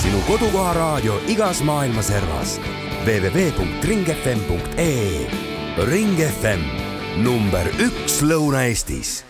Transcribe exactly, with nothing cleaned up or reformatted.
sinu kodukoha raadio igas maailma servas. w w w punkt ring f m punkt e e. Ring F M, number üks Lõuna-Eestis.